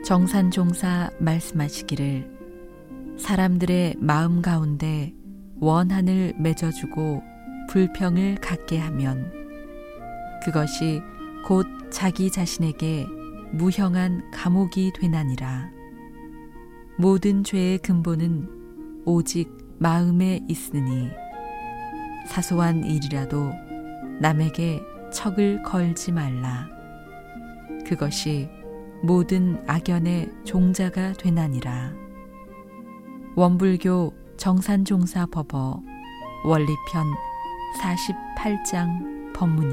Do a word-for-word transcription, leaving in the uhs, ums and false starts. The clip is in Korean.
정산종사 말씀하시기를 사람들의 마음 가운데 원한을 맺어주고 불평을 갖게 하면 그것이 곧 자기 자신에게 무형한 감옥이 되나니라. 모든 죄의 근본은 오직 마음에 있으니 사소한 일이라도 남에게 척을 걸지 말라. 그것이 모든 악연의 종자가 되나니라. 원불교 정산종사 법어 원리편 사십팔 장 법문입니다.